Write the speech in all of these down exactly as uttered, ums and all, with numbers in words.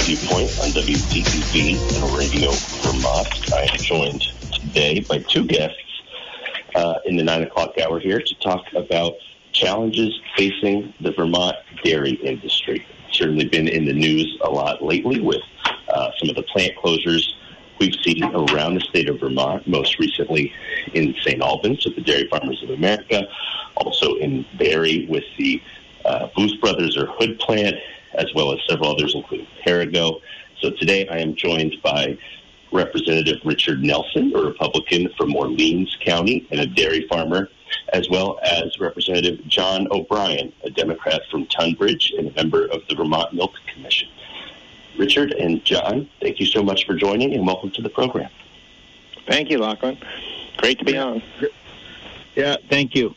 Viewpoint on W D E V and Radio Vermont. I am joined today by two guests uh, in the nine o'clock hour here to talk about challenges facing the Vermont dairy industry. Certainly been in the news a lot lately with uh, some of the plant closures we've seen around the state of Vermont, most recently in Saint Albans with the Dairy Farmers of America, also in Barre with the uh, Booth Brothers or Hood plant, as well as several others, including Perrigo. So today I am joined by Representative Richard Nelson, a Republican from Orleans County and a dairy farmer, as well as Representative John O'Brien, a Democrat from Tunbridge and a member of the Vermont Milk Commission. Richard and John, thank you so much for joining and welcome to the program. Thank you, Lachlan. Great to be on. Yeah, thank you.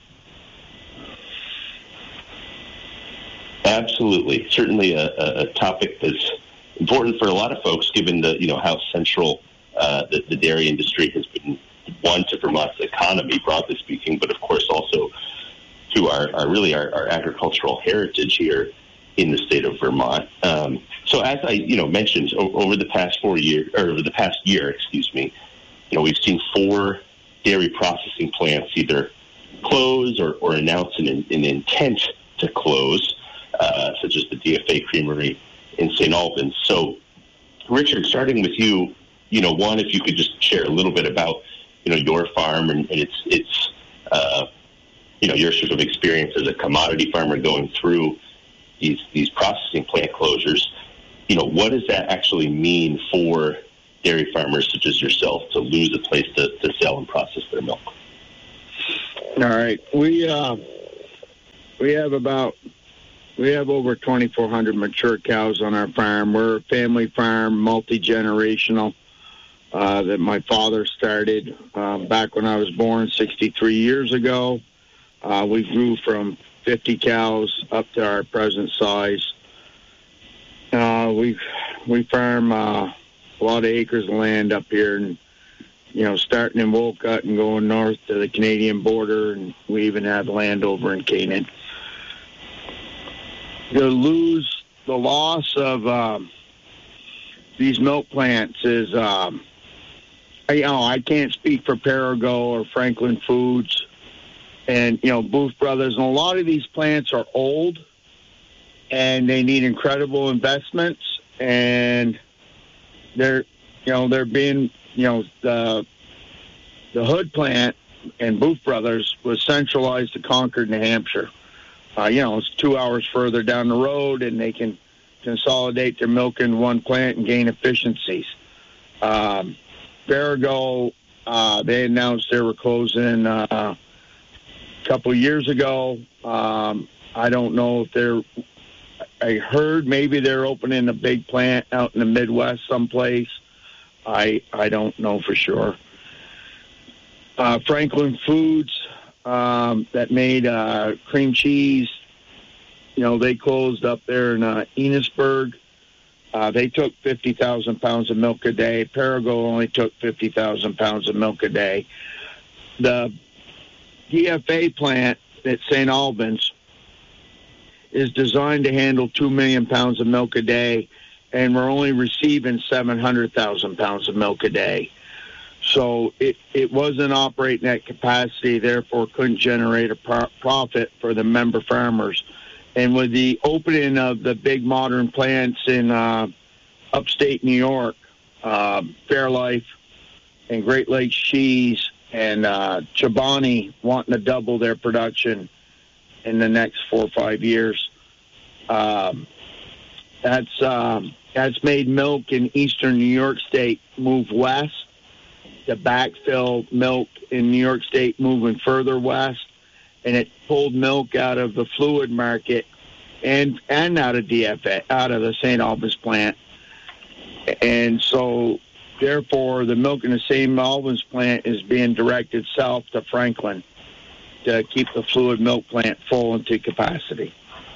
Absolutely. Certainly a, a topic that's important for a lot of folks, given the, you know, how central uh, the, the dairy industry has been, one, to Vermont's economy, broadly speaking, but of course also to our, our really our, our agricultural heritage here in the state of Vermont. Um, so as I, you know, mentioned, o- over the past four years, or over the past year, excuse me, you know, we've seen four dairy processing plants either close or, or announce an, an intent to close. Uh, such as the D F A Creamery in Saint Albans. So, Richard, starting with you, you know, one, if you could just share a little bit about, you know, your farm and, and its, its uh, you know, your sort of experience as a commodity farmer going through these these processing plant closures. You know, what does that actually mean for dairy farmers such as yourself to lose a place to, to sell and process their milk? All right. We, uh, we have about... We have over twenty-four hundred mature cows on our farm. We're a family farm, multi-generational, uh, that my father started uh, back when I was born sixty-three years ago. Uh, we grew from fifty cows up to our present size. Uh, we we farm uh, a lot of acres of land up here, and you know, starting in Wolcott and going north to the Canadian border, and we even have land over in Canaan. To lose the loss of um, these milk plants is, um, you know, I can't speak for Perrigo or Franklin Foods and, you know, Booth Brothers. And a lot of these plants are old and they need incredible investments. And they're, you know, they're being, you know, the, the Hood plant and Booth Brothers was centralized to Concord, New Hampshire. Uh, you know, it's two hours further down the road, and they can consolidate their milk in one plant and gain efficiencies. Um, Perrigo, uh, they announced they were closing uh, a couple of years ago. Um, I don't know if they're, I heard maybe they're opening a big plant out in the Midwest someplace. I, I don't know for sure. Uh, Franklin Foods, Um, that made uh, cream cheese. You know, they closed up there in uh, Enosburg. Uh, they took fifty thousand pounds of milk a day. Perrigo only took fifty thousand pounds of milk a day. The D F A plant at Saint Albans is designed to handle two million pounds of milk a day, and we're only receiving seven hundred thousand pounds of milk a day. So it, it wasn't operating at capacity, therefore couldn't generate a pro- profit for the member farmers. And with the opening of the big modern plants in uh, upstate New York, uh, Fairlife and Great Lakes Cheese and uh, Chobani wanting to double their production in the next four or five years, um, that's, um, that's made milk in eastern New York State move west. To backfill milk in New York State moving further west, and it pulled milk out of the fluid market and and out of D F A, out of the Saint Albans plant. And so, therefore, the milk in the Saint Albans plant is being directed south to Franklin to keep the fluid milk plant full into capacity.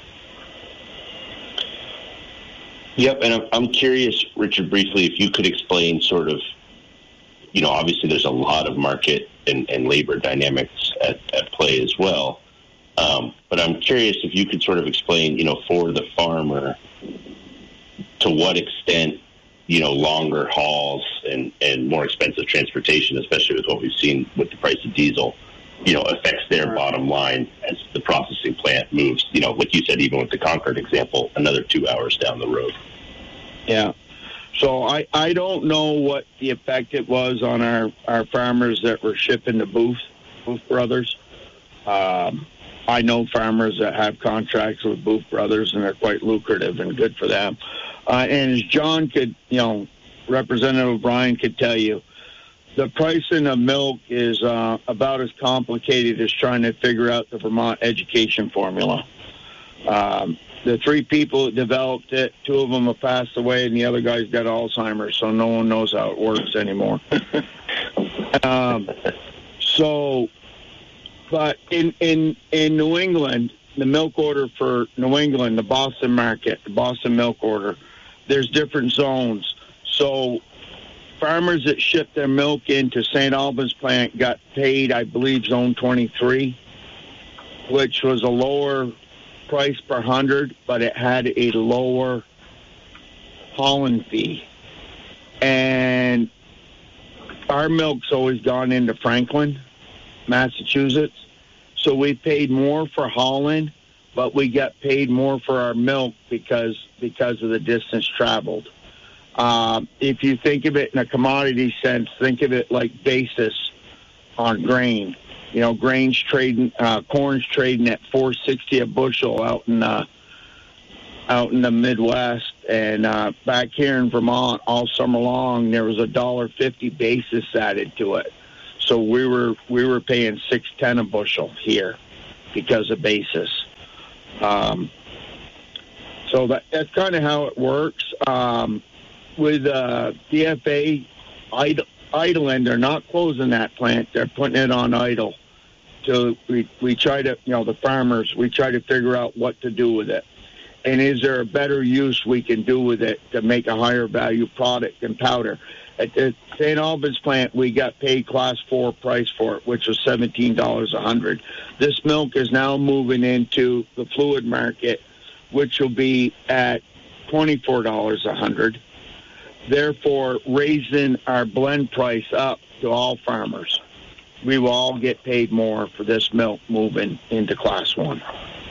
Yep, and I'm, I'm curious, Richard, briefly, if you could explain sort of, you know, obviously there's a lot of market and, and labor dynamics at, at play as well. Um, but I'm curious if you could sort of explain, you know, for the farmer, to what extent, you know, longer hauls and, and more expensive transportation, especially with what we've seen with the price of diesel, you know, affects their bottom line as the processing plant moves, you know, like you said, even with the Concord example, another two hours down the road. Yeah. So I, I don't know what the effect it was on our, our farmers that were shipping to Booth, Booth Brothers. Um, I know farmers that have contracts with Booth Brothers, and they're quite lucrative and good for them. Uh, and as John could, you know, Representative Brian could tell you, the pricing of milk is uh, about as complicated as trying to figure out the Vermont education formula. Um, the three people that developed it, two of them have passed away, and the other guy's got Alzheimer's, so no one knows how it works anymore. um, so, but in, in, in New England, the milk order for New England, the Boston market, the Boston milk order, there's different zones. So farmers that ship their milk into Saint Albans plant got paid, I believe, zone twenty-three, which was a lower price per hundred, but it had a lower hauling fee. And our milk's always gone into Franklin, Massachusetts. So we paid more for hauling, but we got paid more for our milk because because of the distance traveled. Um, if you think of it in a commodity sense, think of it like basis on grain. You know, grain's trading, uh, corn's trading at four sixty a bushel out in uh, out in the Midwest, and uh, back here in Vermont, all summer long, there was a dollar fifty basis added to it. So we were we were paying six ten a bushel here because of basis. Um, so that, that's kind of how it works. Um, with uh, D F A idle, idling, they're not closing that plant; they're putting it on idle. So we we try to, you know, the farmers, we try to figure out what to do with it, and is there a better use we can do with it to make a higher value product than powder? At the Saint Albans plant, we got paid class four price for it, which was seventeen dollars a hundred. This milk is now moving into the fluid market, which will be at twenty-four dollars a hundred, therefore raising our blend price up to all farmers. We will all get paid more for this milk moving into class one.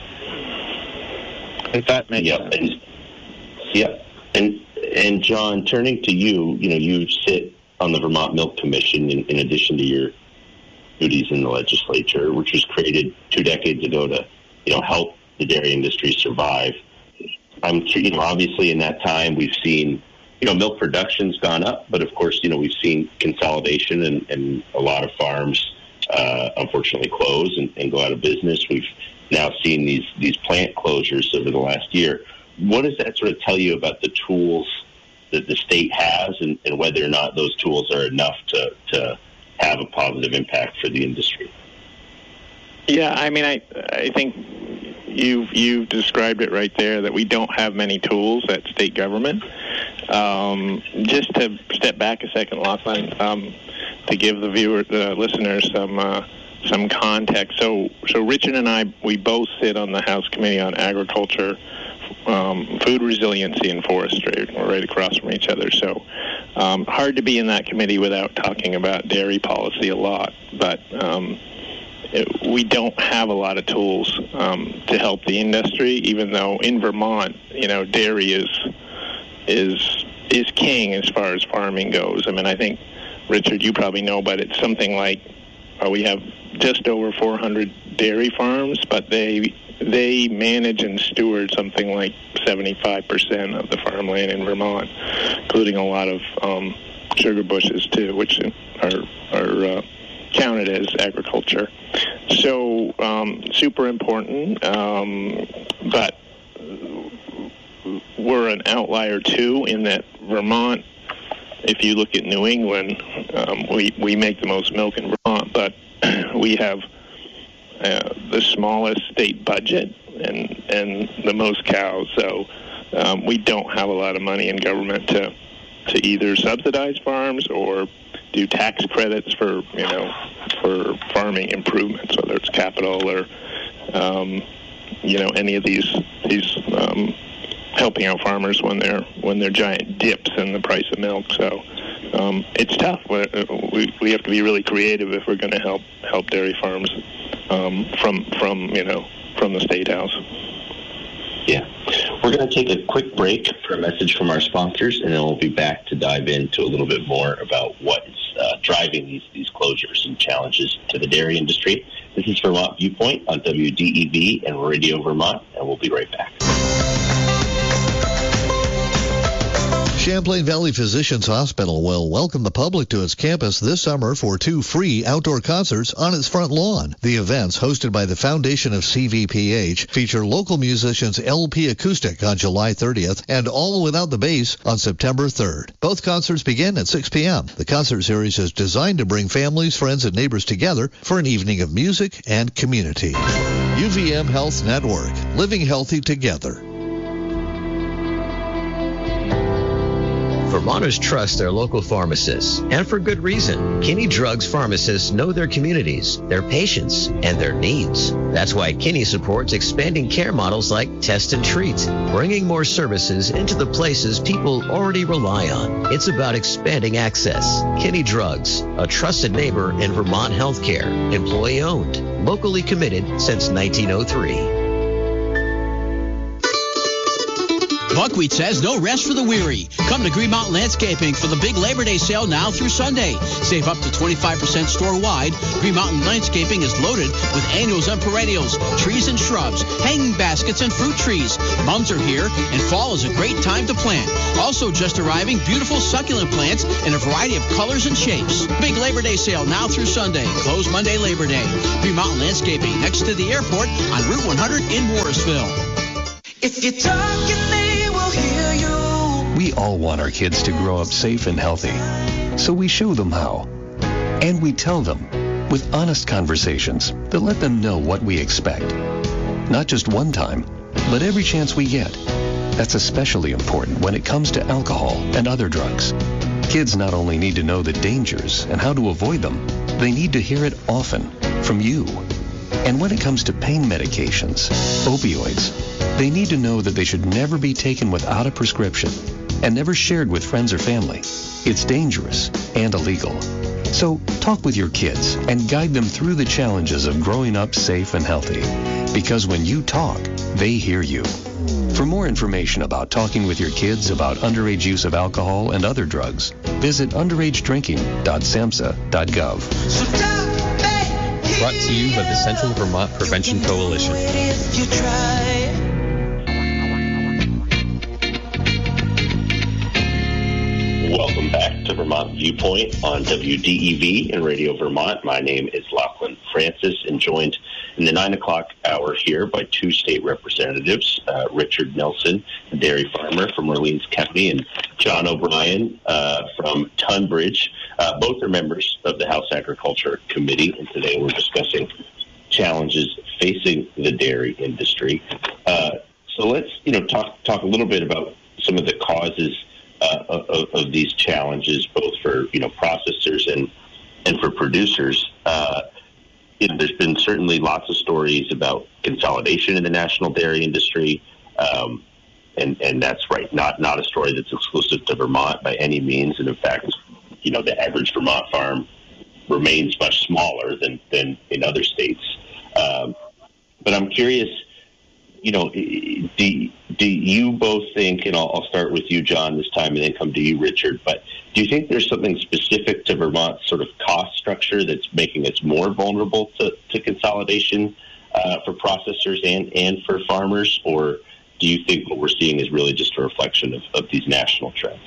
If that makes yeah, sense. And, yeah, and and John, turning to you, you know, you sit on the Vermont Milk Commission in, in addition to your duties in the legislature, which was created two decades ago to, you know, help the dairy industry survive. I'm, you know, obviously in that time we've seen, you know, milk production's gone up, but of course, you know, we've seen consolidation and, and a lot of farms, uh, unfortunately close and, and go out of business. We've now seen these, these plant closures over the last year. What does that sort of tell you about the tools that the state has and, and whether or not those tools are enough to, to have a positive impact for the industry? Yeah, I mean, I I think you've, you've described it right there, that we don't have many tools at state government. Um, just to step back a second, Lachlan, um, to give the viewer, the listeners some uh, some context. So, so Richard and I, we both sit on the House Committee on Agriculture, um, Food Resiliency, and Forestry. We're right across from each other. So, um, hard to be in that committee without talking about dairy policy a lot. But um, it, we don't have a lot of tools um, to help the industry. Even though in Vermont, you know, dairy is is is king as far as farming goes. I mean, I think, Richard, you probably know, but it's something like uh, we have just over four hundred dairy farms, but they they manage and steward something like seventy-five percent of the farmland in Vermont, including a lot of um, sugar bushes too, which are are uh, counted as agriculture. So um, super important, um, but we're an outlier too in that Vermont, if you look at New England, um, we, we make the most milk in Vermont, but we have uh, the smallest state budget and, and the most cows. So um, we don't have a lot of money in government to to either subsidize farms or do tax credits for, you know, for farming improvements, whether it's capital or, um, you know, any of these these um, helping out farmers when they're when they're giant dips in the price of milk. So um, it's tough. We we have to be really creative if we're going to help help dairy farms um, from from you know from the State House. Yeah. We're going to take a quick break for a message from our sponsors, and then we'll be back to dive into a little bit more about what is uh, driving these, these closures and challenges to the dairy industry. This is Vermont Viewpoint on W D E V and Radio Vermont, and we'll be right back. Champlain Valley Physicians Hospital will welcome the public to its campus this summer for two free outdoor concerts on its front lawn. The events, hosted by the Foundation of C V P H, feature local musicians L P Acoustic on July thirtieth and All Without the Bass on September third. Both concerts begin at six p.m. The concert series is designed to bring families, friends, and neighbors together for an evening of music and community. U V M Health Network, living healthy together. Vermonters trust their local pharmacists, and for good reason. Kinney Drugs pharmacists know their communities, their patients, and their needs. That's why Kinney supports expanding care models like Test and Treat, bringing more services into the places people already rely on. It's about expanding access. Kinney Drugs, a trusted neighbor in Vermont healthcare, employee-owned, locally committed since nineteen oh three. Buckwheat says no rest for the weary. Come to Green Mountain Landscaping for the big Labor Day sale now through Sunday. Save up to twenty-five percent store-wide. Green Mountain Landscaping is loaded with annuals and perennials, trees and shrubs, hanging baskets, and fruit trees. Mums are here, and fall is a great time to plant. Also just arriving, beautiful succulent plants in a variety of colors and shapes. Big Labor Day sale now through Sunday. Closed Monday, Labor Day. Green Mountain Landscaping next to the airport on Route one hundred in Morrisville. If you're talking, they will hear you. We all want our kids to grow up safe and healthy, so we show them how. And we tell them with honest conversations that let them know what we expect. Not just one time, but every chance we get. That's especially important when it comes to alcohol and other drugs. Kids not only need to know the dangers and how to avoid them, they need to hear it often from you. And when it comes to pain medications, opioids, they need to know that they should never be taken without a prescription and never shared with friends or family. It's dangerous and illegal. So talk with your kids and guide them through the challenges of growing up safe and healthy. Because when you talk, they hear you. For more information about talking with your kids about underage use of alcohol and other drugs, visit underage drinking dot samhsa dot gov. Brought to you by the Central Vermont Prevention Coalition. Welcome back to Vermont Viewpoint on W D E V and Radio Vermont. My name is Lachlan Francis, and joined in the nine o'clock hour here by two state representatives, uh, Richard Nelson, a dairy farmer from Orleans County, and John O'Brien uh, from Tunbridge. Uh, both are members of the House Agriculture Committee, and today we're discussing challenges facing the dairy industry. Uh, so let's, you know, talk talk a little bit about some of the causes uh, of, of these challenges, both for, you know, processors and and for producers. Uh, you know, there's been certainly lots of stories about consolidation in the national dairy industry, um, and and that's right, not not a story that's exclusive to Vermont by any means. And in fact, you know, the average Vermont farm remains much smaller than, than in other states. Um, but I'm curious, you know, do, do you both think, and I'll, I'll start with you, John, this time, and then come to you, Richard, but do you think there's something specific to Vermont's sort of cost structure that's making us more vulnerable to, to consolidation uh, for processors and, and for farmers? Or do you think what we're seeing is really just a reflection of, of these national trends?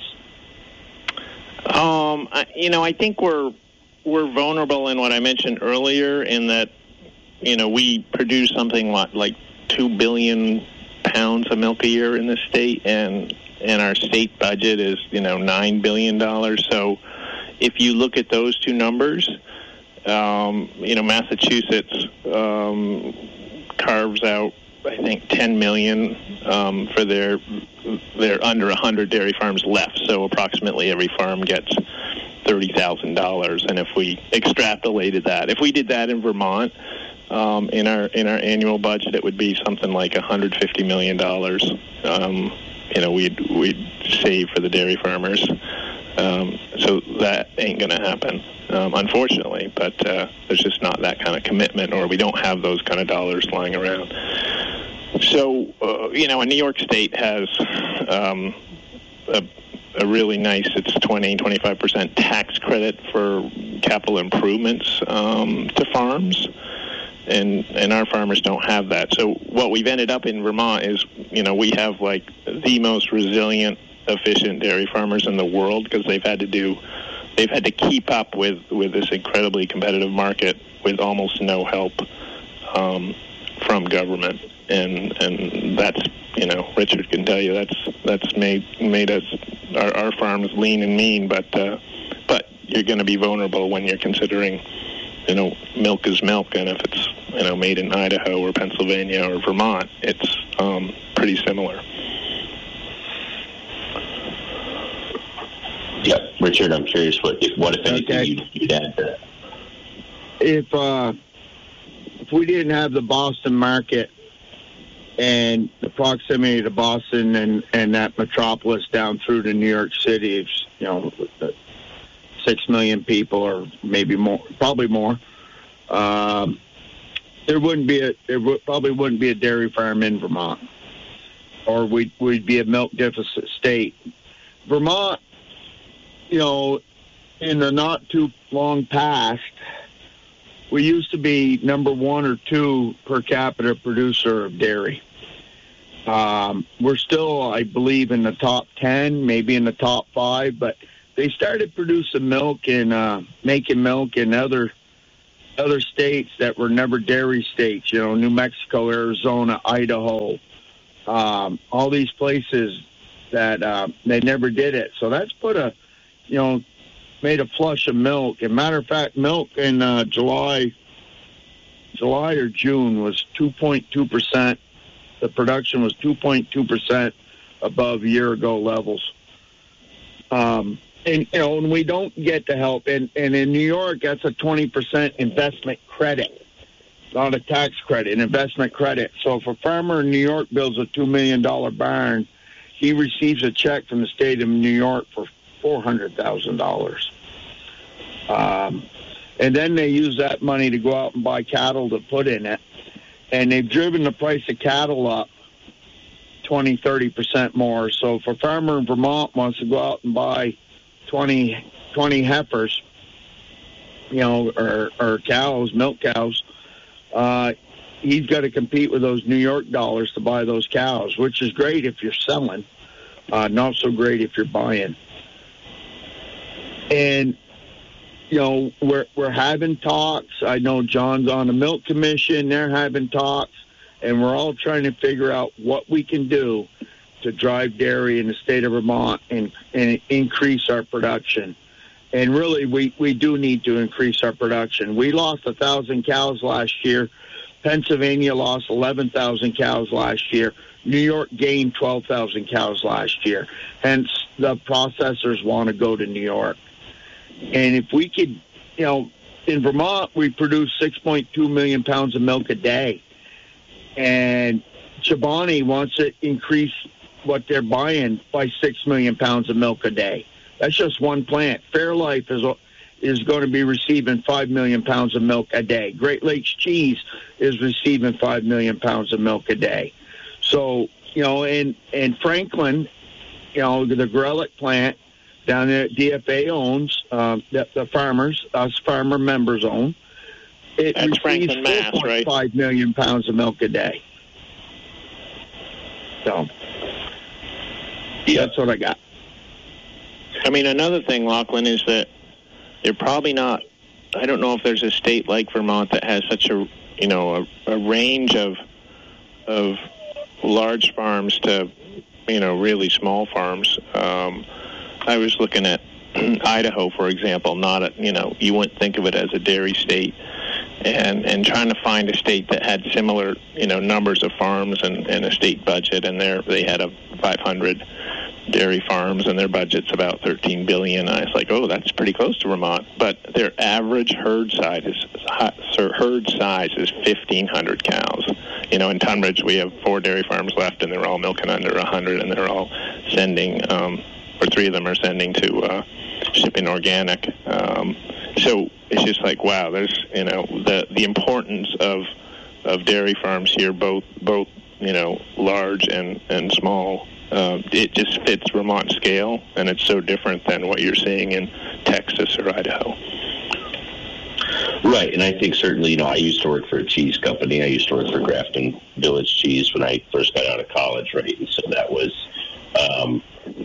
Um, I, you know, I think we're we're vulnerable in what I mentioned earlier, in that, you know, we produce something like, like two billion pounds of milk a year in this state, and and our state budget is, you know, nine billion dollars. So if you look at those two numbers, um, you know, Massachusetts um, carves out, I think, ten million dollars um, for their their under one hundred dairy farms left. So approximately every farm gets thirty thousand dollars. And if we extrapolated that, if we did that in Vermont, um, in our in our annual budget, it would be something like one hundred fifty million dollars. Um, you know, we'd we'd save for the dairy farmers. Um, so that ain't going to happen, um, unfortunately. But uh, there's just not that kind of commitment, or we don't have those kind of dollars lying around. So, uh, you know, and New York State has um, a, a really nice, it's twenty, twenty-five percent tax credit for capital improvements um, to farms. And and our farmers don't have that. So what we've ended up in Vermont is, you know, we have like the most resilient, efficient dairy farmers in the world, because they've had to do, they've had to keep up with, with this incredibly competitive market with almost no help um, from government. And and that's, you know, Richard can tell you that's that's made made us our, our farms lean and mean. But uh, but you're going to be vulnerable when you're considering, you know, milk is milk, and if it's, you know, made in Idaho or Pennsylvania or Vermont, it's um, pretty similar. Yeah, Richard, I'm curious what, if, what if anything, Okay. you'd, you'd add to that. If uh, if we didn't have the Boston market and the proximity to Boston and, and that metropolis down through to New York City, it's, you know, six million people or maybe more, probably more. Um, there wouldn't be a, there w- probably wouldn't be a dairy farm in Vermont, or we'd, we'd be a milk deficit state. Vermont, you know, in the not too long past, we used to be number one or two per capita producer of dairy. Um, we're still, I believe, in the top ten, maybe in the top five, but they started producing milk and uh, making milk in other other states that were never dairy states. You know, New Mexico, Arizona, Idaho, um, all these places that uh, they never did it. So that's put a, you know, made a flush of milk. And matter of fact, milk in uh, July, July or June was two point two percent. The production was two point two percent above year ago levels. Um, And, you know, and we don't get the help. And, and in New York, that's a twenty percent investment credit, not a tax credit, an investment credit. So if a farmer in New York builds a two million dollars barn, he receives a check from the state of New York for four hundred thousand dollars. Um, and then they use that money to go out and buy cattle to put in it. And they've driven the price of cattle up twenty, thirty percent more. So if a farmer in Vermont wants to go out and buy twenty, twenty heifers, you know, or, or cows, milk cows, uh, he's got to compete with those New York dollars to buy those cows, which is great if you're selling, uh, not so great if you're buying. And, you know, we're, we're having talks. I know John's on the Milk Commission. They're having talks, and we're all trying to figure out what we can do to drive dairy in the state of Vermont and, and increase our production. And really, we, we do need to increase our production. We lost one thousand cows last year. Pennsylvania lost eleven thousand cows last year. New York gained twelve thousand cows last year. Hence, the processors want to go to New York. And if we could, you know, in Vermont, we produce six point two million pounds of milk a day. And Chobani wants to increase what they're buying by six million pounds of milk a day. That's just one plant. Fairlife is is going to be receiving five million pounds of milk a day. Great Lakes Cheese is receiving five million pounds of milk a day. So, you know, and, and Franklin, you know, the Grelick plant down there at D F A owns, um, that the farmers, us farmer members own. It That's Franklin, Mass, receives four point five right? million pounds of milk a day. So, that's what I got. I mean, another thing, Lachlan, is that they're probably not, I don't know if there's a state like Vermont that has such a, you know, a, a range of of large farms to, you know, really small farms. Um, I was looking at Idaho, for example, not a, you know, you wouldn't think of it as a dairy state, and, and trying to find a state that had similar, you know, numbers of farms and, and a state budget, and there they had a five hundred dairy farms, and their budget's about thirteen billion dollars. I was like, oh, that's pretty close to Vermont. But their average herd size is herd size is fifteen hundred cows. You know, in Tunbridge, we have four dairy farms left, and they're all milking under one hundred, and they're all sending, um, or three of them are sending to uh, shipping organic. Um, so it's just like, wow, there's, you know, the the importance of of dairy farms here, both both you know, large and and small. Uh, it just fits Vermont scale, and it's so different than what you're seeing in Texas or Idaho. Right, and I think certainly, you know, I used to work for a cheese company. I used to work for Grafton Village Cheese when I first got out of college, right? And so that was um,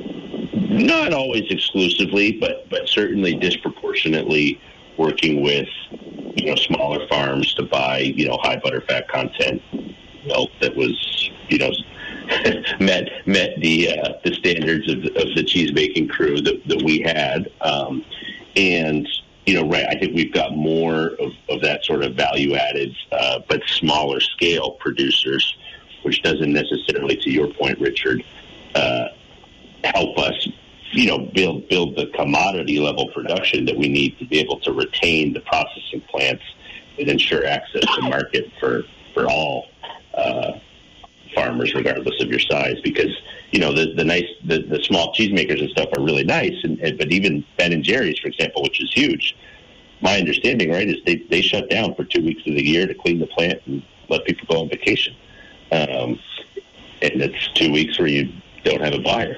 not always exclusively, but but certainly disproportionately working with, you know, smaller farms to buy, you know, high butter fat content milk that was, you know, met met the uh, the standards of, of the cheese making crew that, that we had, um, and you know, right. I think we've got more of, of that sort of value added, uh, but smaller scale producers, which doesn't necessarily, to your point, Richard, uh, help us, you know, build build the commodity level production that we need to be able to retain the processing plants and ensure access to market for for all uh, farmers, regardless of your size. Because you know the the nice the, the small cheesemakers and stuff are really nice, and, and but even Ben and Jerry's, for example, which is huge. My understanding, right, is they they shut down for two weeks of the year to clean the plant and let people go on vacation, um, and it's two weeks where you don't have a buyer.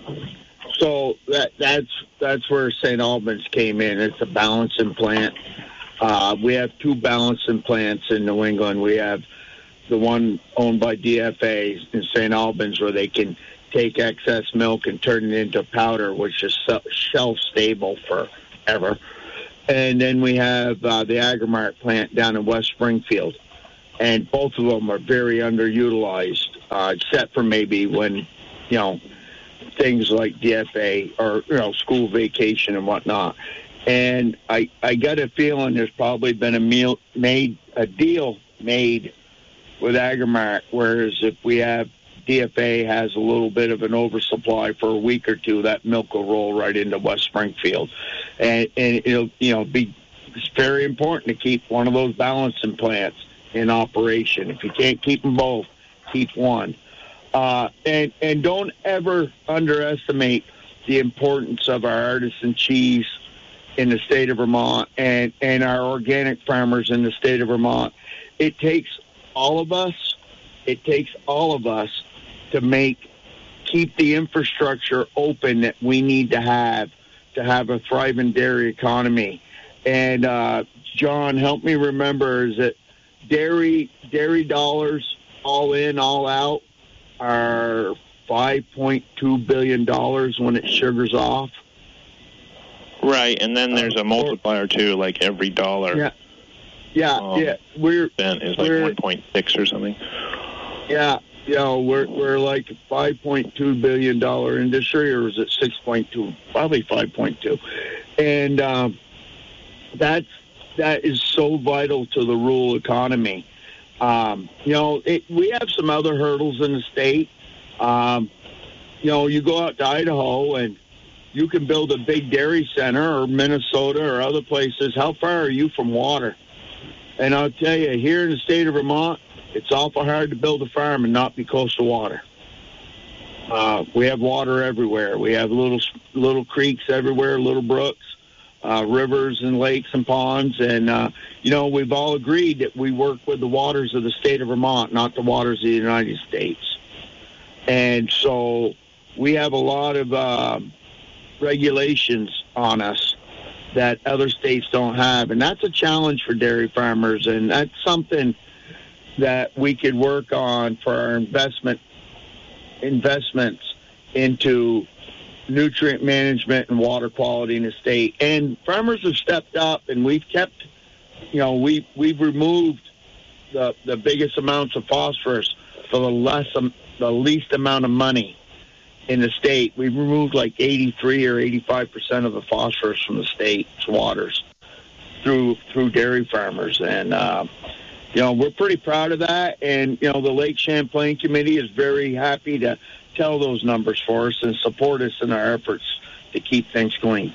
So that that's that's where Saint Albans came in. It's a balancing plant. Uh, we have two balancing plants in New England. We have the one owned by D F A in Saint Albans, where they can take excess milk and turn it into powder, which is shelf stable forever. And then we have uh, the Agrimark plant down in West Springfield, and both of them are very underutilized, uh, except for maybe when, you know, things like D F A or, you know, school vacation and whatnot. And I I got a feeling there's probably been a meal made a deal made with Agrimark, whereas if we have D F A has a little bit of an oversupply for a week or two, that milk will roll right into West Springfield, and and it'll you know be it's very important to keep one of those balancing plants in operation. If you can't keep them both, keep one. Uh, and and don't ever underestimate the importance of our artisan cheese in the state of Vermont and, and our organic farmers in the state of Vermont. It takes all of us, it takes all of us to make, keep the infrastructure open that we need to have to have a thriving dairy economy. And uh, John, help me remember, is it dairy, dairy dollars all in, all out, are five point two billion dollars when it sugars off. Right, and then there's a multiplier too, like every dollar. Yeah, yeah, um, yeah. We're spent is like one point six or something. Yeah, you know, we're we're like a five point two billion dollar industry, or is it six point two? Probably five point two, and um, that's that is so vital to the rural economy. Um, you know, it, we have some other hurdles in the state. Um, you know, you go out to Idaho and you can build a big dairy center, or Minnesota or other places. How far are you from water? And I'll tell you, here in the state of Vermont, it's awful hard to build a farm and not be close to water. Uh, we have water everywhere. We have little little creeks everywhere, little brooks. Uh, rivers and lakes and ponds, and, uh, you know, we've all agreed that we work with the waters of the state of Vermont, not the waters of the United States. And so we have a lot of uh, regulations on us that other states don't have, and that's a challenge for dairy farmers, and that's something that we could work on for our investment investments into nutrient management and water quality in the state. And farmers have stepped up, and we've kept, you know, we we've removed the the biggest amounts of phosphorus for the less um, the least amount of money in the state. We've removed like eighty-three or eighty-five percent of the phosphorus from the state's waters through through dairy farmers, and uh, you know, we're pretty proud of that. And you know, the Lake Champlain Committee is very happy to tell those numbers for us and support us in our efforts to keep things clean.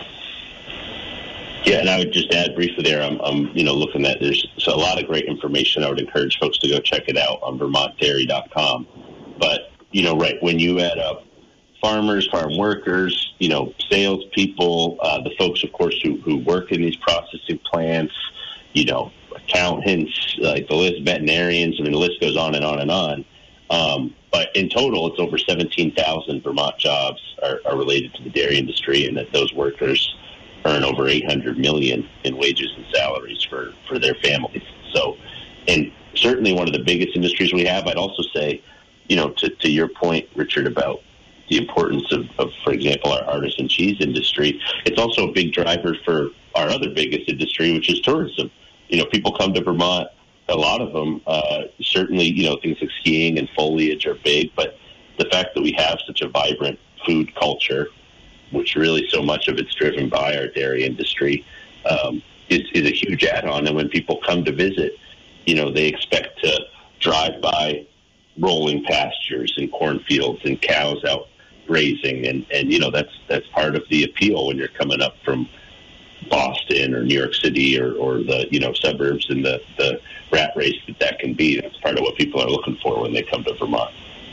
Yeah, and I would just add briefly there, I'm, I'm you know, looking at, there's a lot of great information. I would encourage folks to go check it out on vermont dairy dot com. But, you know, right, when you add up farmers, farm workers, you know, salespeople, uh, the folks, of course, who, who work in these processing plants, you know, accountants, like the list, veterinarians. I mean, the list goes on and on and on. Um, but in total, it's over seventeen thousand Vermont jobs are, are related to the dairy industry, and that those workers earn over eight hundred million dollars in wages and salaries for, for their families. So, and certainly one of the biggest industries we have. I'd also say, you know, to, to your point, Richard, about the importance of, of, for example, our artisan cheese industry, it's also a big driver for our other biggest industry, which is tourism. You know, people come to Vermont, a lot of them, uh, certainly, you know, things like skiing and foliage are big, but the fact that we have such a vibrant food culture, which really so much of it's driven by our dairy industry, um, is, is a huge add-on. And when people come to visit, you know, they expect to drive by rolling pastures and cornfields and cows out grazing. And, and, you know, that's that's part of the appeal when you're coming up from Boston or New York City or, or the, you know, suburbs and the, the rat race that that can be. That's part of what people are looking for when they come to Vermont.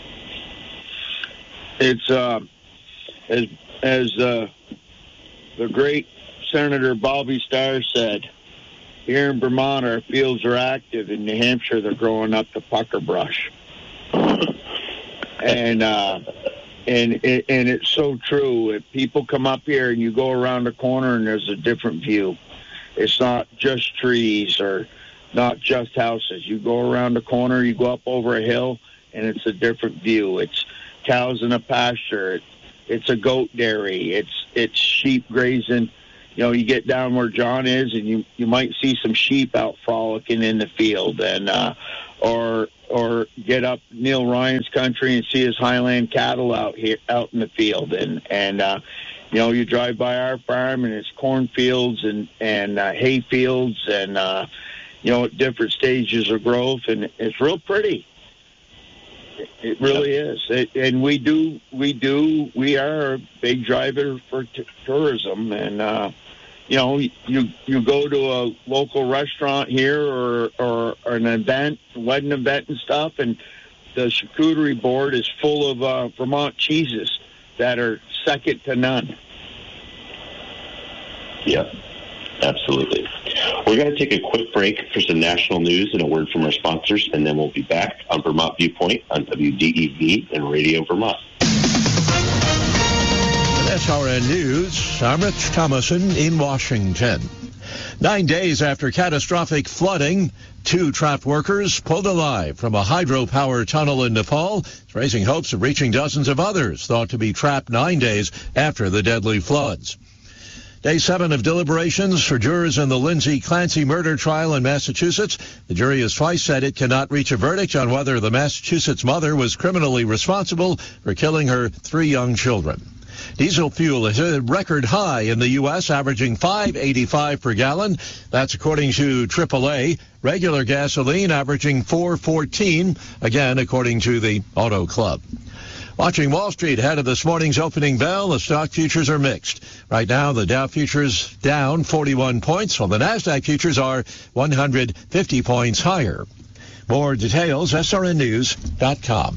It's, uh, as, as uh, the great Senator Bobby Starr said, here in Vermont, our fields are active. In New Hampshire, they're growing up the pucker brush. and uh, and it, and it's so true. If people come up here and you go around the corner and there's a different view, it's not just trees or not just houses. You go around the corner, you go up over a hill, and it's a different view. It's cows in a pasture. It's, it's a goat dairy. It's it's sheep grazing. You know, you get down where John is, and you, you might see some sheep out frolicking in the field, and uh, or or get up Neil Ryan's country and see his Highland cattle out here out in the field, and and uh, you know, you drive by our farm and it's cornfields and and uh, hay fields, and uh, you know, at different stages of growth, and it's real pretty. It really is, it, and we do, we do, we are a big driver for t- tourism, and uh, you know, you you go to a local restaurant here or, or or an event, wedding event and stuff, and the charcuterie board is full of uh, Vermont cheeses that are second to none. Yeah, absolutely. We're going to take a quick break for some national news and a word from our sponsors, and then we'll be back on Vermont Viewpoint on W D E V and Radio Vermont. S R N News, I'm Rich Thomason in Washington. Nine days after catastrophic flooding, two trapped workers pulled alive from a hydropower tunnel in Nepal, raising hopes of reaching dozens of others thought to be trapped nine days after the deadly floods. Day seven of deliberations for jurors in the Lindsay Clancy murder trial in Massachusetts. The jury has twice said it cannot reach a verdict on whether the Massachusetts mother was criminally responsible for killing her three young children. Diesel fuel is a record high in the U S, averaging five eighty-five per gallon. That's according to triple A. Regular gasoline averaging four fourteen, again according to the Auto Club. Watching Wall Street ahead of this morning's opening bell, the stock futures are mixed. Right now, the Dow futures down forty-one points, while the NASDAQ futures are one hundred fifty points higher. More details, S R N news dot com.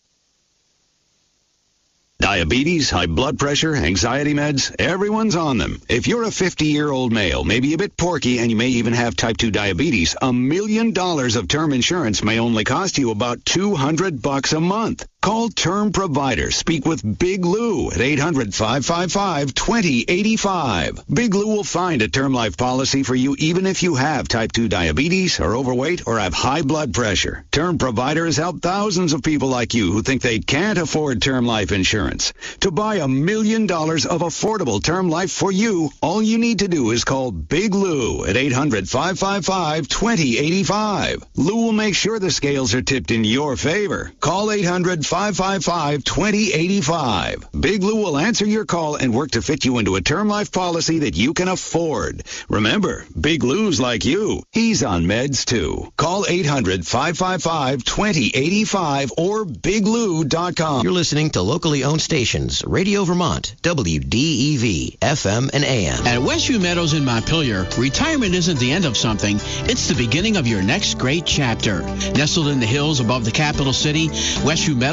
Diabetes, high blood pressure, anxiety meds, everyone's on them. If you're a fifty-year-old male, maybe a bit porky, and you may even have type two diabetes, a million dollars of term insurance may only cost you about two hundred bucks a month. Call Term Provider. Speak with Big Lou at eight hundred, five five five, two zero eight five. Big Lou will find a term life policy for you even if you have type two diabetes, are overweight, or have high blood pressure. Term Provider has helped thousands of people like you who think they can't afford term life insurance. To buy a million dollars of affordable term life for you, all you need to do is call Big Lou at eight hundred, five five five, two zero eight five. Lou will make sure the scales are tipped in your favor. Call eight hundred, five five five, two zero eight five. Big Lou will answer your call and work to fit you into a term life policy that you can afford. Remember, Big Lou's like you. He's on meds too. Call eight hundred, five five five, two zero eight five or big lou dot com. You're listening to locally owned stations, Radio Vermont, W D E V, F M and A M. At Westview Meadows in Montpelier, retirement isn't the end of something. It's the beginning of your next great chapter. Nestled in the hills above the capital city, Westview Meadows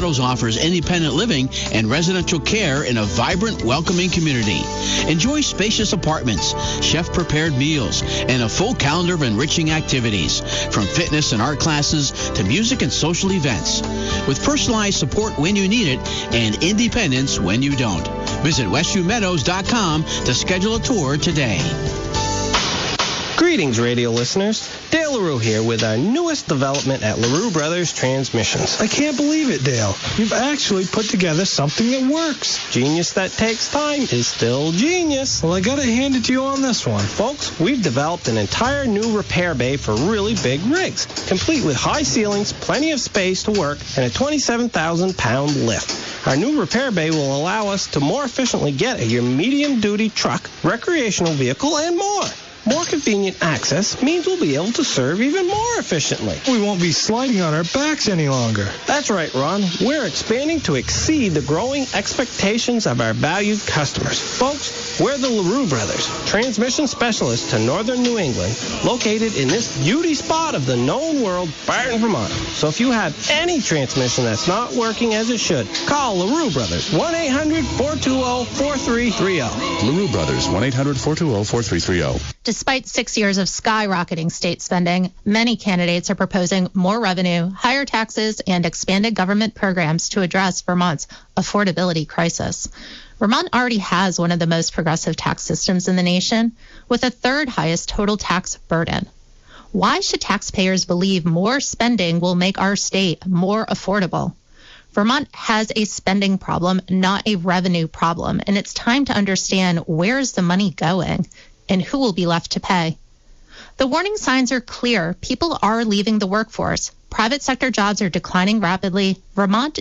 Meadows offers independent living and residential care in a vibrant, welcoming community. Enjoy spacious apartments, chef-prepared meals, and a full calendar of enriching activities, from fitness and art classes to music and social events. With personalized support when you need it and independence when you don't. Visit westview meadows dot com to schedule a tour today. Greetings, radio listeners. Dale LaRue here with our newest development at LaRue Brothers Transmissions. I can't believe it, Dale. You've actually put together something that works. Genius that takes time is still genius. Well, I gotta hand it to you on this one. Folks, we've developed an entire new repair bay for really big rigs, complete with high ceilings, plenty of space to work, and a twenty-seven thousand pound lift. Our new repair bay will allow us to more efficiently get at your medium-duty truck, recreational vehicle, and more. More convenient access means we'll be able to serve even more efficiently. We won't be sliding on our backs any longer. That's right, Ron. We're expanding to exceed the growing expectations of our valued customers. Folks, we're the LaRue Brothers, transmission specialists to northern New England, located in this beauty spot of the known world, Barton, Vermont. So if you have any transmission that's not working as it should, call LaRue Brothers, one eight hundred four two zero four three three zero. LaRue Brothers, one eight hundred four two zero four three three zero. Despite six years of skyrocketing state spending, many candidates are proposing more revenue, higher taxes, and expanded government programs to address Vermont's affordability crisis. Vermont already has one of the most progressive tax systems in the nation, with the third highest total tax burden. Why should taxpayers believe more spending will make our state more affordable? Vermont has a spending problem, not a revenue problem, and it's time to understand where's the money going and who will be left to pay. The warning signs are clear. People are leaving the workforce. Private sector jobs are declining rapidly. Vermont